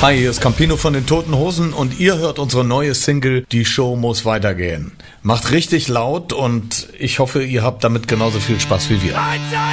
Hi, hier ist Campino von den Toten Hosen und ihr hört unsere neue Single Die Show muss weitergehen. Macht richtig laut und ich hoffe, ihr habt damit genauso viel Spaß wie wir.